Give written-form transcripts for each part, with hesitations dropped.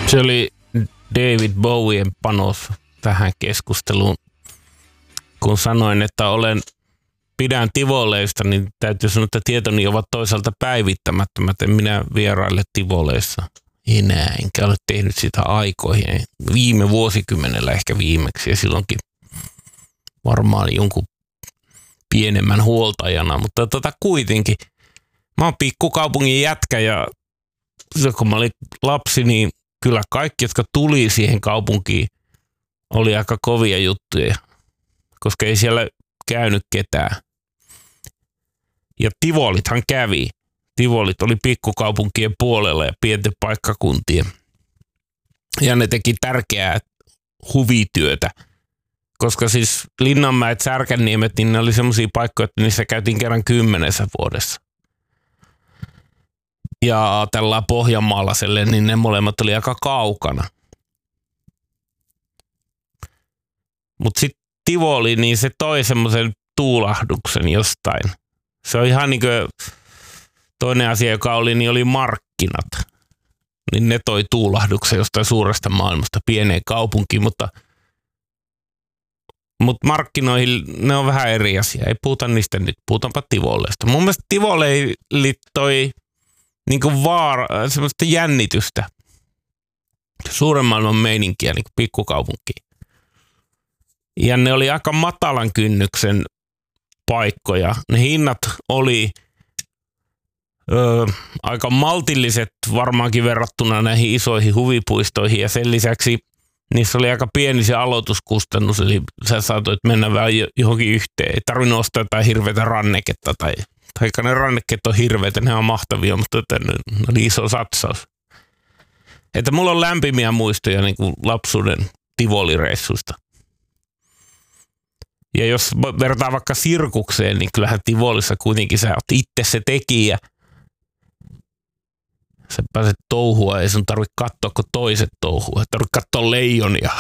Se oli David Bowien panos tähän keskusteluun. Kun sanoin, että pidän tivoleista, niin täytyy sanoa, että tietoni ovat toisaalta päivittämättömät. En minä vieraille tivoleissa enää, enkä ole tehnyt sitä aikoihin. Viime vuosikymmenellä ehkä viimeksi ja silloinkin varmaan jonkun pienemmän huoltajana, mutta kuitenkin. Mä oon pikkukaupungin jätkä ja kun mä olin lapsi, niin kyllä kaikki, jotka tuli siihen kaupunkiin, oli aika kovia juttuja, koska ei siellä käynyt ketään. Ja tivolithan kävi. Tivolit oli pikkukaupunkien puolella ja pienten paikkakuntien. Ja ne teki tärkeää huvityötä. Koska siis Linnanmäet, Särkänniemet, niin ne oli semmoisia paikkoja, että niissä käytiin kerran 10 vuodessa. Ja tällä Pohjanmaalaiselle, niin ne molemmat oli aika kaukana. Mutta sitten Tivoli, niin se toi semmoisen tuulahduksen jostain. Se on ihan niin kuin toinen asia, joka oli, niin oli markkinat. Niin ne toi tuulahduksen jostain suuresta maailmasta pieneen kaupunkiin, mutta markkinoihin ne on vähän eri asia. Ei puhuta niistä nyt, puhutaanpa Tivoleista. Mun mielestä Tivoleille toi niin kuin semmoista jännitystä. Suuren maailman meininkiä niin kuin pikkukaupunkiin. Ja ne oli aika matalan kynnyksen paikkoja. Ne hinnat oli aika maltilliset varmaankin verrattuna näihin isoihin huvipuistoihin. Ja sen lisäksi niissä oli aika pieni se aloituskustannus. Eli sä saatoit mennä vähän johonkin yhteen. Ei tarvinnut ostaa jotain hirveätä ranneketta tai ne rannekkeet on hirveitä, ne on mahtavia, mutta ne oli iso satsaus. Että mulla on lämpimiä muistoja niin kuin lapsuuden Tivoli-reissuista. Ja jos vertaa vaikka sirkukseen, niin kyllähän Tivolissa kuitenkin sä oot itse se tekijä. Sä pääset touhua, ei sun tarvitse katsoa, kun toiset touhua. Ei tarvitse katsoa leijonia.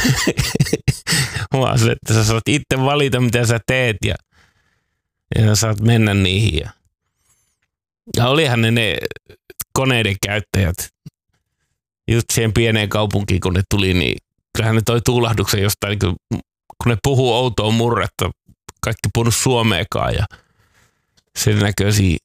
Vaan se, että sä saat itse valita, mitä sä teet ja saat mennä niihin. Ja olihan ne koneiden käyttäjät just siihen pieneen kaupunkiin, kun ne tuli, niin kyllähän ne toi tuulahduksen jostain, kun ne puhuu outoa murretta, kaikki puhunut suomeekaan ja sen näköisiä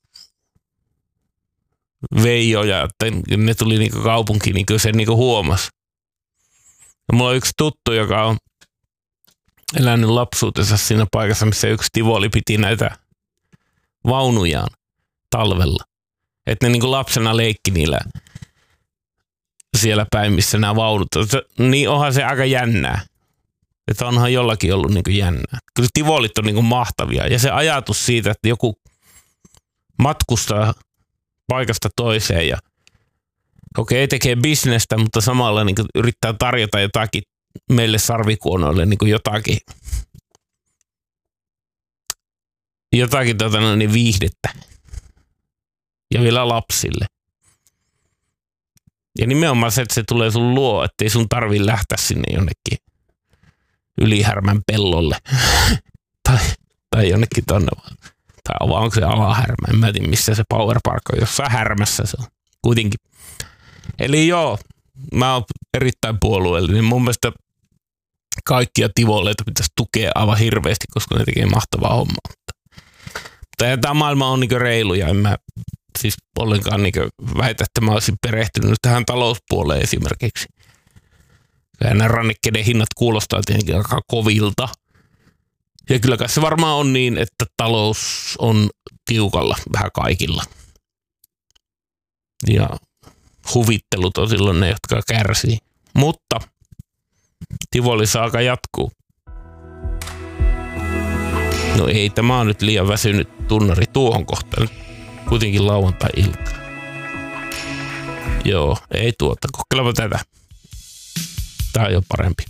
veijoja, että ne tuli niinku kaupunkiin, niin kyllä sen niinku huomasi. Ja mulla on yksi tuttu, joka on elänyt lapsuutensa siinä paikassa, missä yksi Tivoli piti näitä vaunujaan talvella. Että ne niinku lapsena leikki niillä siellä päin, missä nämä vaunut. Niin onhan se aika jännää. Että onhan jollakin ollut niinku jännää. Kyllä Tivolit on niinku mahtavia. Ja se ajatus siitä, että joku matkustaa paikasta toiseen ja okei, tekee bisnestä, mutta samalla niinku yrittää tarjota jotakin meille sarvikuonoille niinku jotakin viihdettä. Ja vielä lapsille. Ja nimenomaan se, että se tulee sun luo, ettei sun tarvii lähteä sinne jonnekin Ylihärmän pellolle. tai jonnekin tonne vaan. Tai onko se Alahärmä, en mä tiedä missä se Power Park on, jossain Härmässä se on. Kuitenkin. Eli joo, mä oon erittäin puolueellinen. Mun mielestä kaikkia Tivoleita pitäisi tukea aivan hirveästi, koska ne tekee mahtavaa hommaa. Mutta tämä maailma on niinku reilu ja en mä siis ollenkaan niinku väitä, että mä olisin perehtynyt tähän talouspuoleen esimerkiksi. Ja nämä rannekkeiden hinnat kuulostaa tietenkin aika kovilta. Ja kyllä kai se varmaan on niin, että talous on tiukalla vähän kaikilla. Ja huvittelut on silloin ne, jotka kärsii. Mutta Tivoli-saaga jatkuu. No ei, tämä on nyt liian väsynyt tunnari tuohon kohtaan. Kuitenkin lauantai-ilta. Joo, ei tuota. Kokeilepa tätä. Tää on jo parempi.